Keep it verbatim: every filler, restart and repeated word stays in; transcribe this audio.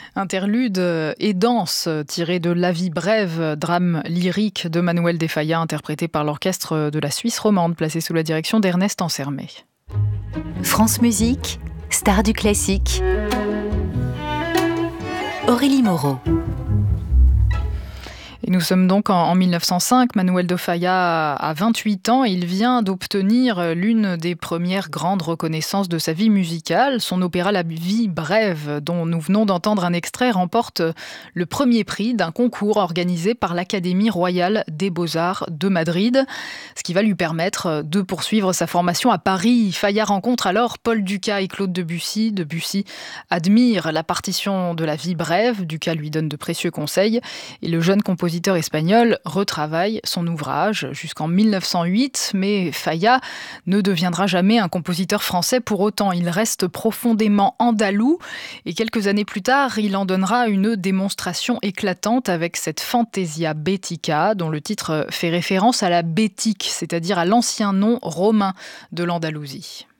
Interlude et danse tiré de La vie brève, drame lyrique de Manuel de Falla, interprété par l'orchestre de la Suisse romande, placé sous la direction d'Ernest Ansermet. France Musique, star du classique. Aurélie Moreau. Et nous sommes donc en mille neuf cent cinq. Manuel de Falla a vingt-huit ans et il vient d'obtenir l'une des premières grandes reconnaissances de sa vie musicale. Son opéra La vie brève, dont nous venons d'entendre un extrait, remporte le premier prix d'un concours organisé par l'Académie royale des beaux-arts de Madrid, ce qui va lui permettre de poursuivre sa formation à Paris. Falla rencontre alors Paul Dukas et Claude Debussy. Debussy admire la partition de La vie brève, Dukas lui donne de précieux conseils et le jeune compositeur compositeur espagnol retravaille son ouvrage jusqu'en mille neuf cent huit, mais Falla ne deviendra jamais un compositeur français pour autant. Il reste profondément andalou et quelques années plus tard, il en donnera une démonstration éclatante avec cette Fantasia Bética, dont le titre fait référence à la Bétique, c'est-à-dire à l'ancien nom romain de l'Andalousie.